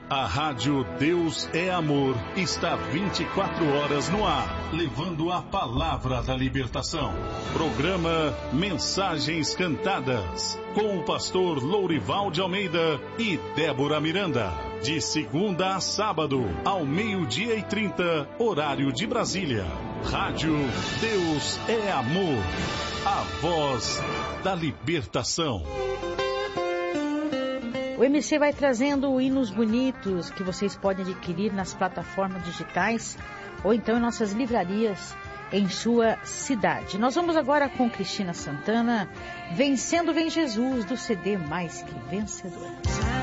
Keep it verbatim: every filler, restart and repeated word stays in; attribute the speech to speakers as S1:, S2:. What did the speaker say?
S1: A Rádio Deus é Amor está vinte e quatro horas no ar, levando a palavra da libertação. Programa Mensagens Cantadas, com o pastor Lourival de Almeida e Débora Miranda. De segunda a sábado, ao meio-dia e trinta, horário de Brasília. Rádio Deus é Amor, a voz da libertação.
S2: O M C vai trazendo hinos bonitos que vocês podem adquirir nas plataformas digitais ou então em nossas livrarias em sua cidade. Nós vamos agora com Cristina Santana, Vencendo Vem Jesus, do C D Mais Que Vencedor.